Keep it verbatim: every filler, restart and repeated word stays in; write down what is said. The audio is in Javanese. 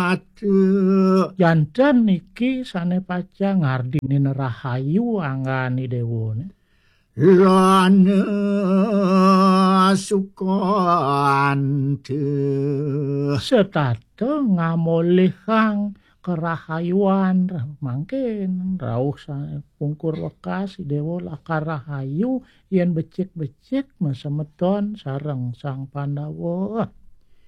Janten niki sane paca ngardini Rahayu anggani dewone. Lan sukante Setata ngamoleh kang kerahayuan mangken rauh pungkur wekas dewa lakar rahayu yen becik-becik masemeton sareng Sang Pandawa.